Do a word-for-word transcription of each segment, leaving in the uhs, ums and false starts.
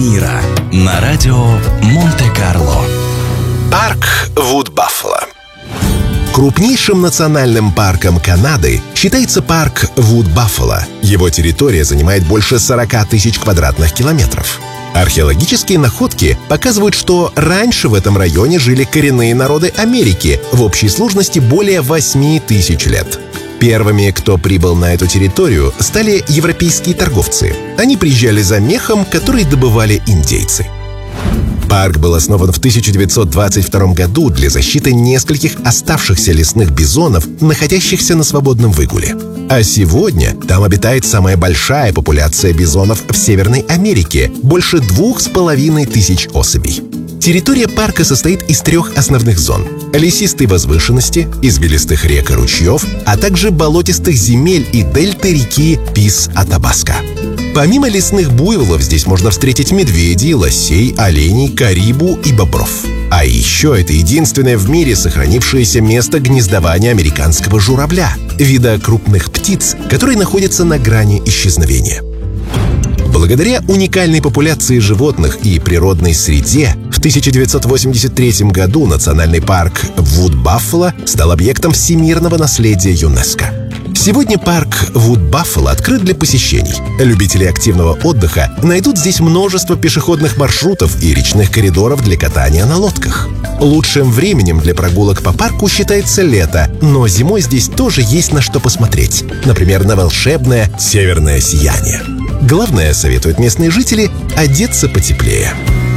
мира на радио Монте-Карло. Парк Вуд-Баффало. Крупнейшим национальным парком Канады считается парк Вуд-Баффало. Его территория занимает больше сорока тысяч квадратных километров. Археологические находки показывают, что раньше в этом районе жили коренные народы Америки в общей сложности более восьми тысяч лет. Первыми, кто прибыл на эту территорию, стали европейские торговцы. Они приезжали за мехом, который добывали индейцы. Парк был основан в тысяча девятьсот двадцать втором году для защиты нескольких оставшихся лесных бизонов, находящихся на свободном выгуле. А сегодня там обитает самая большая популяция бизонов в Северной Америке – больше двух с половиной тысяч особей. Территория парка состоит из трех основных зон – лесистой возвышенности, извилистых рек и ручьев, а также болотистых земель и дельты реки Пис-Атабаска. Помимо лесных буйволов здесь можно встретить медведей, лосей, оленей, карибу и бобров. А еще это единственное в мире сохранившееся место гнездования американского журавля – вида крупных птиц, которые находятся на грани исчезновения. Благодаря уникальной популяции животных и природной среде в тысяча девятьсот восемьдесят третьем году национальный парк Вуд-Баффало стал объектом всемирного наследия ЮНЕСКО. Сегодня парк Вуд-Баффало открыт для посещений. Любители активного отдыха найдут здесь множество пешеходных маршрутов и речных коридоров для катания на лодках. Лучшим временем для прогулок по парку считается лето, но зимой здесь тоже есть на что посмотреть. Например, на волшебное северное сияние. Главное, советуют местные жители, одеться потеплее.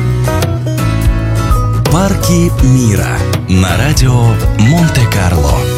Парки мира на радио Монте-Карло.